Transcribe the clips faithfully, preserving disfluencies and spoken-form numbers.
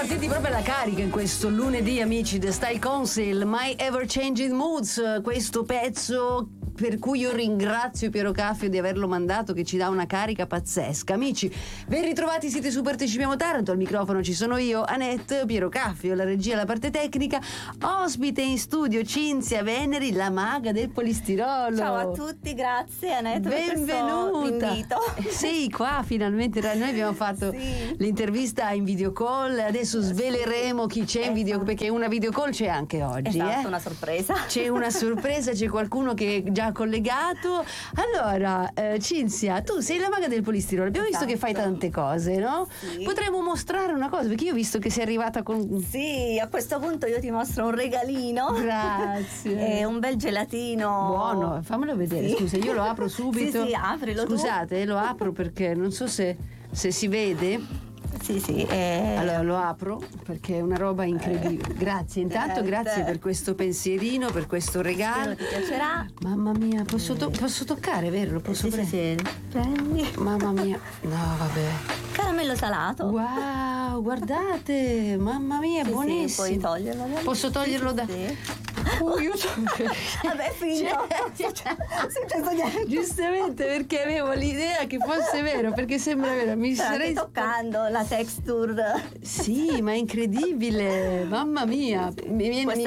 partiti proprio alla carica in questo lunedì, amici, The Style Council, My Ever Changing Moods, questo pezzo per cui io ringrazio Piero Caffio di averlo mandato, che ci dà una carica pazzesca. Amici, ben ritrovati, siete su Partecipiamo Taranto, al microfono ci sono io, Annette, Piero Caffio, la regia, la parte tecnica, ospite in studio Cinzia Veneri, la maga del polistirolo. Ciao a tutti, grazie Annette. Benvenuta. Per Sì, qua finalmente noi abbiamo fatto sì. l'intervista in video call, adesso sveleremo chi c'è in video, perché una video call c'è anche oggi. Esatto, eh? una sorpresa. C'è una sorpresa, c'è qualcuno che è già collegato. Allora, eh, Cinzia, tu sei la maga del polistirolo, abbiamo Esatto. visto che fai tante cose, no? Sì. Potremmo mostrare una cosa, perché io ho visto che sei arrivata con... Sì, a questo punto io ti mostro un regalino. Grazie. E un bel gelatino. Buono, fammelo vedere, Sì. scusa, io lo apro subito. Sì, sì, aprilo tu. Scusate, lo apro perché non so se, se si vede. Sì, sì. Eh... Allora lo apro perché è una roba incredibile. Grazie, intanto Eh, grazie eh. per questo pensierino, per questo regalo. Spero ti piacerà. Mamma mia, posso, to- posso toccare, vero? Lo posso Sì, sì, prendere? sì. Prendi. Mamma mia, no vabbè. Caramello salato. Wow, guardate, mamma mia, Sì, sì, buonissimo. puoi toglierlo. Posso toglierlo Sì, da... sì. Oh, io so... Vabbè, figlio. Cioè, Successo niente. giustamente perché avevo l'idea che fosse vero, perché sembra vero. Mi Sta sarei anche toccando la texture. Sì, ma è incredibile, mamma mia. Mi viene, Questa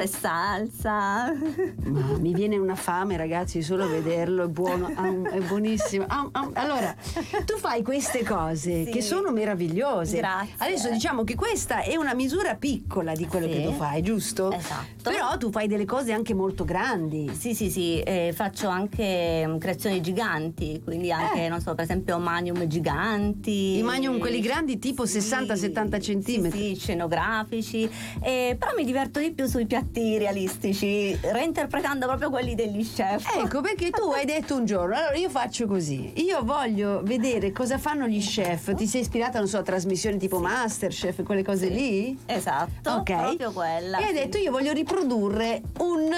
mi... è salsa. Ma mi viene una fame, ragazzi, solo a vederlo, è buono, ah, è buonissimo. Ah, ah. Allora, tu fai queste cose Sì. che sono meravigliose. Grazie. Adesso diciamo che questa è una misura piccola di quello Sì. che tu fai, giusto? Esatto. Però tu fai delle cose anche molto grandi. Sì, sì, sì, eh, faccio anche um, creazioni giganti, quindi anche, Eh. non so, per esempio magnum giganti. I magnum, quelli grandi, tipo sessanta settanta centimetri. Sì, sì, scenografici, eh, però mi diverto di più sui piatti realistici, reinterpretando proprio quelli degli chef. Ecco, perché tu hai detto un giorno, allora io faccio così, io voglio vedere cosa fanno gli chef. Ti sei ispirata, non so, a trasmissioni tipo Masterchef, quelle cose lì? Esatto, Ok. proprio quella. E hai sì. detto io voglio riprodurre un,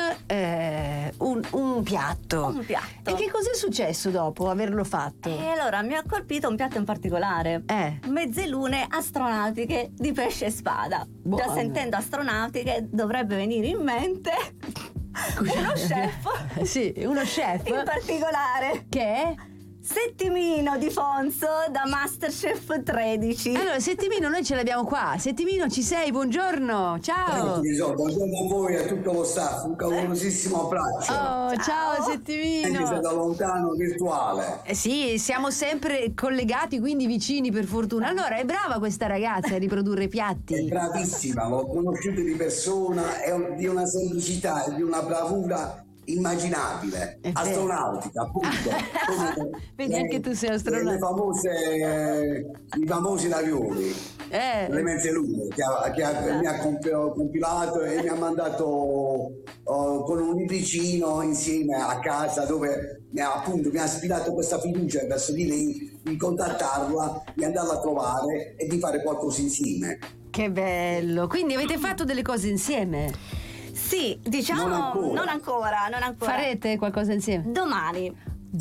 eh, un, un piatto. Un piatto. E che cos'è successo dopo averlo fatto? E allora mi ha colpito un piatto in particolare. Eh. Mezzelune astronautiche di pesce e spada. Buono. Già sentendo astronautiche dovrebbe venire in mente uno chef Sì, uno chef in particolare. che è... Settimino di Fonso da Masterchef tredici. Allora, Settimino, noi ce l'abbiamo qua. Settimino, ci sei? Buongiorno, ciao. Buongiorno a voi e a tutto lo staff, un calorosissimo abbraccio. Oh, ciao, Ciao. Settimino. Anche se da lontano, virtuale. Eh sì, siamo sempre collegati, quindi vicini per fortuna. Allora, è brava questa ragazza a riprodurre È piatti. bravissima, l'ho conosciuta di persona, è un- di una semplicità e di una bravura immaginabile. È vero. Astronautica, appunto. Come- Vedi, anche tu sei astronauta. Le famose, eh, i famosi ravioli. Eh, Le mezzelune che, ha- che ha- mi ha comp- compilato e mi ha mandato oh, con un libricino insieme a casa, dove mi ha appunto mi ha ispirato questa fiducia verso di lei, di contattarla, di andarla a trovare e di fare qualcosa insieme. che bello. Quindi avete fatto delle cose insieme? Sì, diciamo Non ancora. non ancora, non ancora. Farete qualcosa insieme? Domani.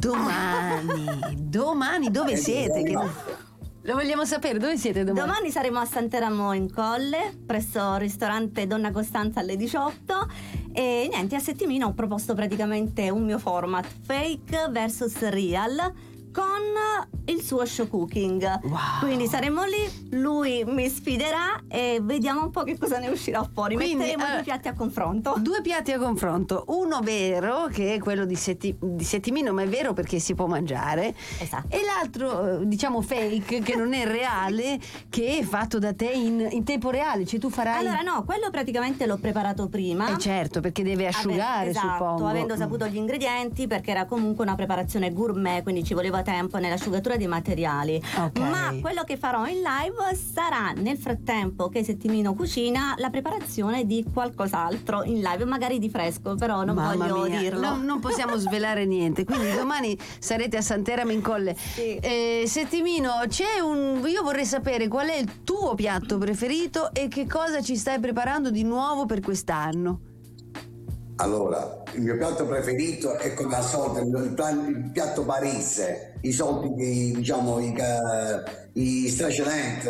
Domani. Domani dove Eh, siete? Che... no. Lo vogliamo sapere, dove siete domani? Domani saremo a Santeramo in Colle, presso il ristorante Donna Costanza alle diciotto. E niente, a Settimino ho proposto praticamente un mio format fake versus real con il suo show cooking. Wow. Quindi saremo lì, lui mi sfiderà e vediamo un po' che cosa ne uscirà fuori. Quindi, Metteremo eh, due piatti a confronto. Due piatti a confronto, uno vero che è quello di, setti- di Settimino, ma è vero perché si può mangiare, Esatto. e l'altro eh, diciamo fake, che non è reale, che è fatto da te in, in tempo reale, cioè tu farai... Allora no, quello praticamente l'ho preparato prima. Eh certo, perché deve asciugare, Ave- esatto, suppongo. avendo saputo gli ingredienti, perché era comunque una preparazione gourmet, quindi ci voleva tempo nell'asciugatura dei materiali. Ok. Ma quello che farò in live sarà, nel frattempo che Settimino cucina, la preparazione di qualcos'altro in live, magari di fresco, però non Mamma voglio mia, dirlo. no, non possiamo svelare niente. Quindi domani sarete a Santeramo in Colle. Sì. Eh, Settimino, c'è un. Io vorrei sapere qual è il tuo piatto preferito e che cosa ci stai preparando di nuovo per quest'anno. Allora, il mio piatto preferito è come al solito il, plan- il piatto parise, i soliti, che, diciamo, i, i straccianenti,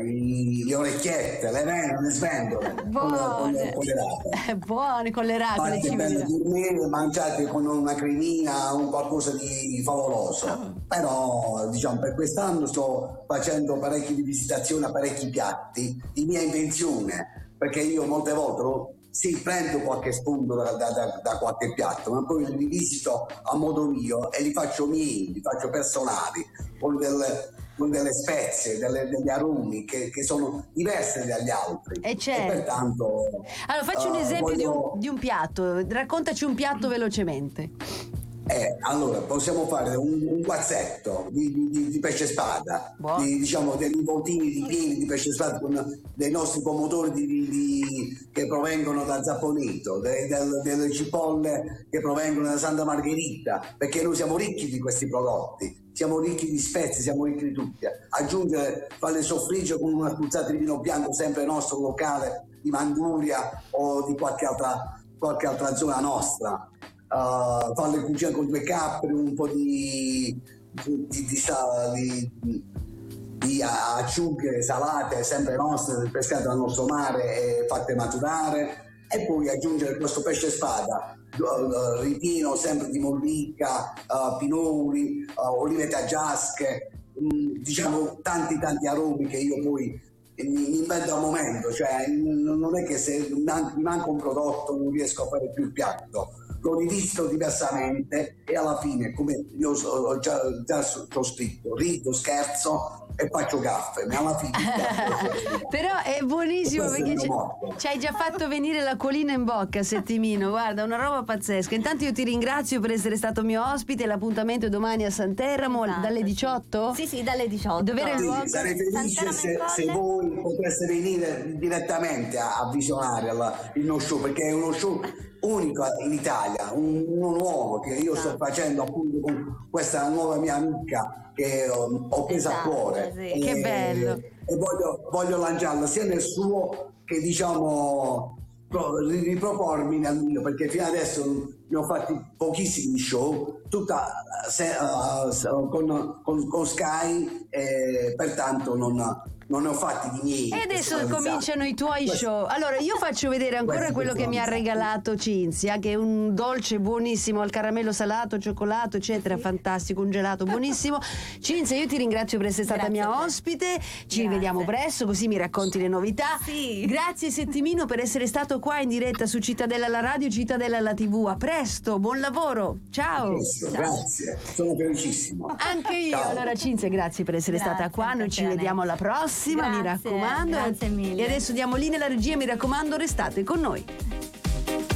le orecchiette, le vene, le svendole, buone, con le rate. Buone con le rate. Fatti bene dormire, mangiate con una cremina, un qualcosa di favoloso. Oh. Però, diciamo, per quest'anno sto facendo parecchie visitazioni a parecchi piatti di mia invenzione, perché io molte volte sì, prendo qualche spunto da, da, da, da qualche piatto, ma poi li visito a modo mio e li faccio miei, li faccio personali, con delle, con delle spezie, delle, degli aromi che, che sono diversi dagli altri. E, certo. E pertanto... Allora, facci un esempio uh, voglio... di, un, di un piatto, raccontaci un piatto velocemente. Eh, allora, possiamo fare un, un guazzetto di, di, di pesce spada, di, diciamo dei nipotini di pieni di pesce spada con dei nostri pomodori di, di, che provengono da Zapponito, de, de, delle cipolle che provengono da Santa Margherita, perché noi siamo ricchi di questi prodotti, siamo ricchi di spezie, siamo ricchi di tutti. Aggiungere, farle soffriggere con una spruzzata di vino bianco sempre nostro, locale, di Manduria o di qualche altra, qualche altra zona nostra. Uh, farle cucinare con due capri, un po' di, di, di, di, di, di acciughe salate sempre nostre, pescate dal nostro mare e fatte maturare, e poi aggiungere questo pesce spada uh, ripieno sempre di mollica, uh, pinoli, uh, olive taggiasche, um, diciamo tanti tanti aromi che io poi mi invento al momento, cioè non è che se mi manca un prodotto non riesco a fare più il piatto, lo rivisto diversamente e alla fine, come io ho già, già scritto, rido, scherzo e faccio gaffe, ma alla fine però è buonissimo, perché ci, ci hai già fatto venire l'acquolina in bocca, Settimino, guarda, una roba pazzesca. Intanto io ti ringrazio per essere stato mio ospite. L'appuntamento è domani a Santeramo, esatto, dalle diciotto? Sì, sì, dalle diciotto. Dov'era il sì, luogo? Sarei felice se, se voi poteste venire direttamente a, a visionare la, il mio show, perché è uno show unico in Italia, un, uno nuovo che io sto facendo appunto con questa nuova mia amica che ho, ho preso esatto, a cuore, sì. e, che bello, e voglio, voglio lanciarlo sia nel suo che, diciamo, ripropormi nel mio, perché fino adesso ne ho fatti pochissimi show, tutta se, uh, con, con, con Sky, e pertanto non non ne ho fatti di miei. E adesso cominciano i tuoi show. Allora io faccio vedere ancora quello che mi ha regalato Cinzia, che è un dolce buonissimo al caramello salato, cioccolato, eccetera, fantastico, un gelato buonissimo. Cinzia, io ti ringrazio per essere stata Grazie mia ospite, ci Grazie. rivediamo presto, così mi racconti le novità. Sì. Grazie Settimino per essere stato qua in diretta su Cittadella la radio, Cittadella la tivù. A presto, buon lavoro, ciao. Presto, ciao. Grazie, sono felicissimo. Anche io. Ciao. Allora Cinzia, grazie per essere grazie, stata qua, noi ci vediamo alla prossima. Grazie, mi raccomando. Grazie mille. E adesso diamo linea alla regia, mi raccomando, restate con noi.